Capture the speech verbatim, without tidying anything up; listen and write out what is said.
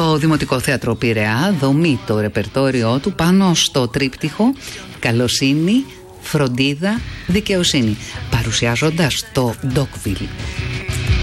Το Δημοτικό Θέατρο Πειραιά δομεί το ρεπερτόριό του πάνω στο τρίπτυχο καλοσύνη, φροντίδα, δικαιοσύνη, παρουσιάζοντας το Ντόκβιλ.